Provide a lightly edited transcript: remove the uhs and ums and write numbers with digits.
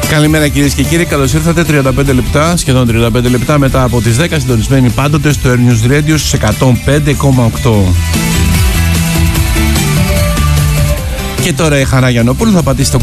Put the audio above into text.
Καλημέρα κυρίες και κύριοι, καλώς ήρθατε. 35 λεπτά, σχεδόν 35 λεπτά μετά από τις 10, συντονισμένοι πάντοτε στο Air News Radio στους 105,8. Και τώρα η Χαρά Γιαννόπουλου θα πατήσει το